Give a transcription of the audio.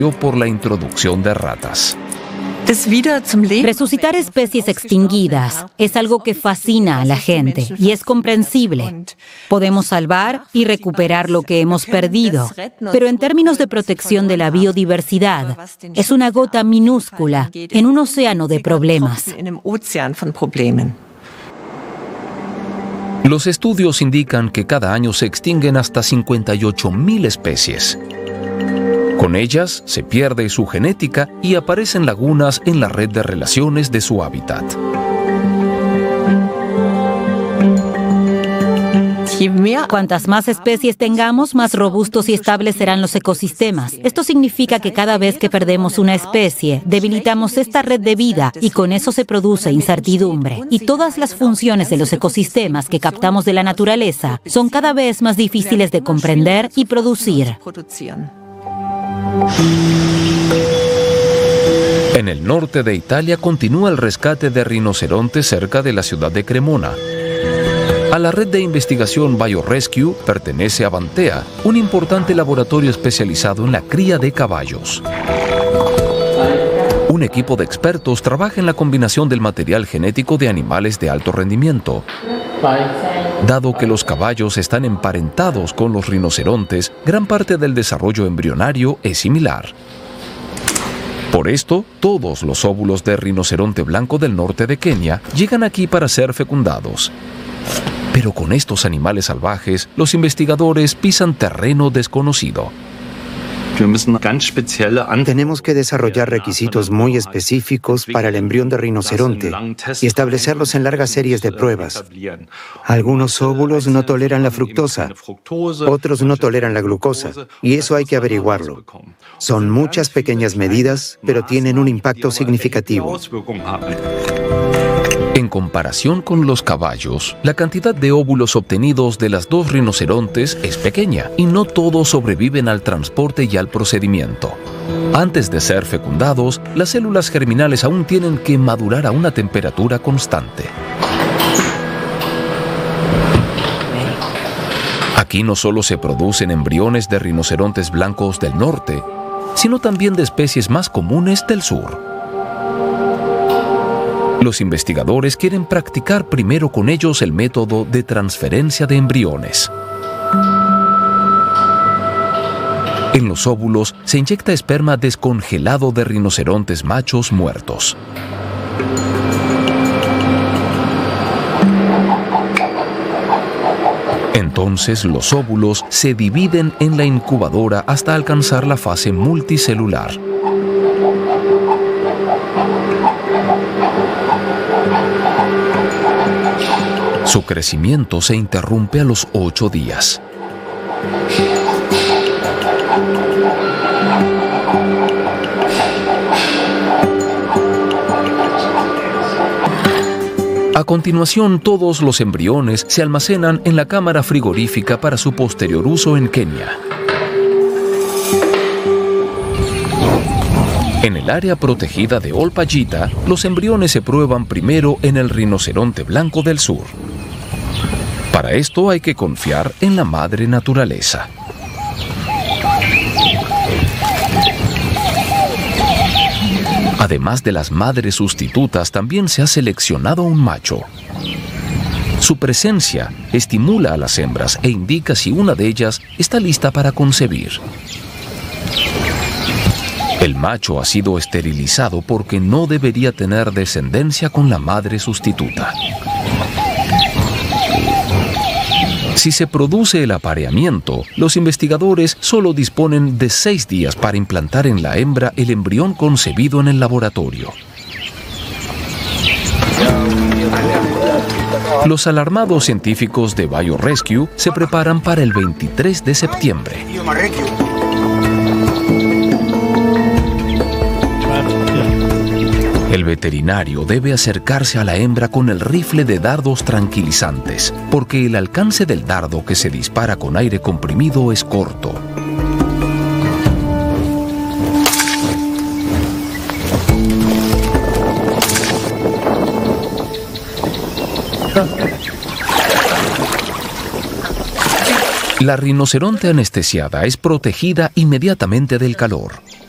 por la introducción de ratas. Resucitar especies extinguidas es algo que fascina a la gente y es comprensible. Podemos salvar y recuperar lo que hemos perdido, pero en términos de protección de la biodiversidad, es una gota minúscula en un océano de problemas. Los estudios indican que cada año se extinguen hasta 58.000 especies. Con ellas se pierde su genética y aparecen lagunas en la red de relaciones de su hábitat. Cuantas más especies tengamos, más robustos y estables serán los ecosistemas. Esto significa que cada vez que perdemos una especie, debilitamos esta red de vida y con eso se produce incertidumbre. Y todas las funciones de los ecosistemas que captamos de la naturaleza son cada vez más difíciles de comprender y producir. En el norte de Italia continúa el rescate de rinocerontes cerca de la ciudad de Cremona. A la red de investigación BioRescue pertenece Avantea, un importante laboratorio especializado en la cría de caballos. Un equipo de expertos trabaja en la combinación del material genético de animales de alto rendimiento. Dado que los caballos están emparentados con los rinocerontes, gran parte del desarrollo embrionario es similar. Por esto, todos los óvulos de rinoceronte blanco del norte de Kenia llegan aquí para ser fecundados. Pero con estos animales salvajes, los investigadores pisan terreno desconocido. Tenemos que desarrollar requisitos muy específicos para el embrión de rinoceronte y establecerlos en largas series de pruebas. Algunos óvulos no toleran la fructosa, otros no toleran la glucosa, y eso hay que averiguarlo. Son muchas pequeñas medidas, pero tienen un impacto significativo. En comparación con los caballos, la cantidad de óvulos obtenidos de las dos rinocerontes es pequeña y no todos sobreviven al transporte y al procedimiento. Antes de ser fecundados, las células germinales aún tienen que madurar a una temperatura constante. Aquí no solo se producen embriones de rinocerontes blancos del norte, sino también de especies más comunes del sur. Los investigadores quieren practicar primero con ellos el método de transferencia de embriones. En los óvulos se inyecta esperma descongelado de rinocerontes machos muertos. Entonces los óvulos se dividen en la incubadora hasta alcanzar la fase multicelular. Su crecimiento se interrumpe a los 8 días. A continuación, todos los embriones se almacenan en la cámara frigorífica para su posterior uso en Kenia. En el área protegida de Olpajita, los embriones se prueban primero en el rinoceronte blanco del sur. Para esto hay que confiar en la madre naturaleza. Además de las madres sustitutas, también se ha seleccionado un macho. Su presencia estimula a las hembras e indica si una de ellas está lista para concebir. El macho ha sido esterilizado porque no debería tener descendencia con la madre sustituta. Si se produce el apareamiento, los investigadores solo disponen de 6 días para implantar en la hembra el embrión concebido en el laboratorio. Los alarmados científicos de BioRescue se preparan para el 23 de septiembre. El veterinario debe acercarse a la hembra con el rifle de dardos tranquilizantes, porque el alcance del dardo que se dispara con aire comprimido es corto. La rinoceronte anestesiada es protegida inmediatamente del calor.